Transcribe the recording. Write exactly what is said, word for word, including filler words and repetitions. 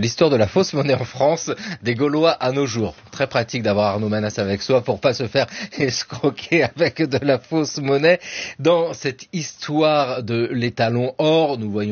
l'histoire de la fausse monnaie en France, des Gaulois à nos jours. Très pratique d'avoir Arnaud Manas avec soi pour pas se faire escroquer avec de la fausse monnaie. Dans cette histoire de l'étalon or, nous voyons